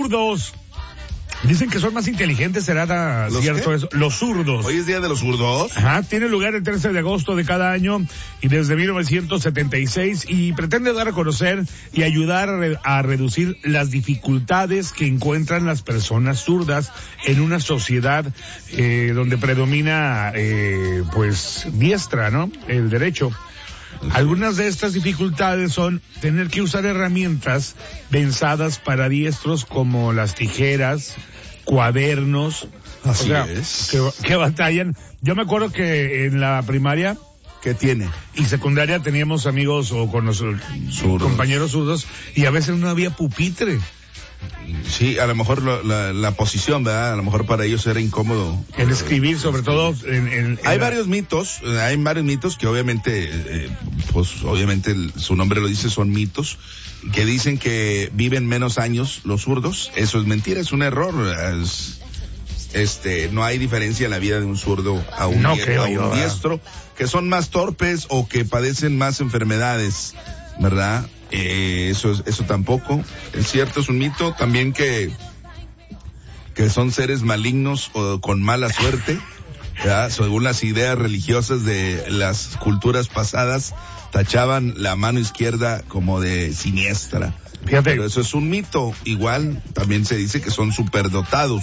zurdos. Dicen que son más inteligentes, ¿será cierto eso? Los zurdos. ¿Hoy es día de los zurdos? Ajá, tiene lugar el 13 de agosto de cada año y desde 1976 y pretende dar a conocer y ayudar a reducir las dificultades que encuentran las personas zurdas en una sociedad donde predomina pues diestra, ¿no? El derecho. Algunas de estas dificultades son tener que usar herramientas pensadas para diestros como las tijeras, cuadernos. Así es. Que batallan. Yo me acuerdo que en la primaria... ¿Qué tiene? Y secundaria teníamos amigos o con los compañeros zurdos y a veces no había pupitre. Sí, a lo mejor la posición, ¿verdad? A lo mejor para ellos era incómodo. El escribir, sobre todo hay varios mitos que obviamente, pues obviamente su nombre lo dice, son mitos, que dicen que viven menos años los zurdos. Eso es mentira, es un error. No hay diferencia en la vida de un zurdo a un diestro, que son más torpes o que padecen más enfermedades, ¿verdad? Eso tampoco es cierto, es un mito. También que son seres malignos o con mala suerte, ¿verdad? Según las ideas religiosas de las culturas pasadas, tachaban la mano izquierda como de siniestra. Fíjate. Pero eso es un mito. Igual también se dice que son superdotados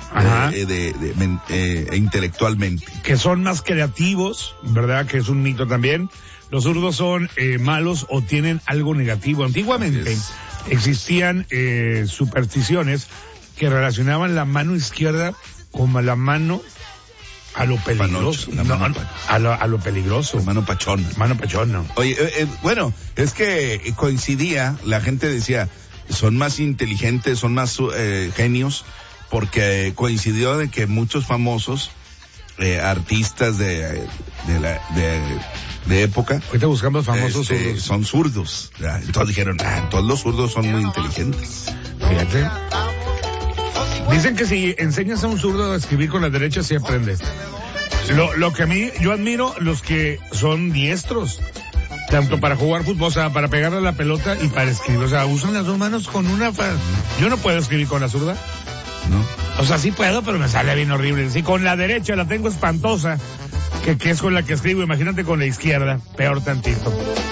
intelectualmente. Que son más creativos, ¿verdad? Que es un mito también. Los zurdos son malos o tienen algo negativo. Antiguamente existían supersticiones que relacionaban la mano izquierda como la mano a lo peligroso. A lo peligroso. Mano pachón. Mano pachón, no. Oye, bueno, es que coincidía, la gente decía, son más inteligentes, son más genios, porque coincidió de que muchos famosos artistas de época. Ahorita buscamos famosos zurdos. Son zurdos. Entonces dijeron, todos los zurdos son muy inteligentes. Fíjate. Dicen que si enseñas a un zurdo a escribir con la derecha, sí aprende. Lo que yo admiro, los que son diestros. Tanto para jugar fútbol, o sea, para pegarle a la pelota y para escribir. O sea, usan las dos manos con una... Yo no puedo escribir con la zurda. ¿No? O sea, sí puedo, pero me sale bien horrible. Sí, con la derecha la tengo espantosa, que es con la que escribo. Imagínate con la izquierda, peor tantito.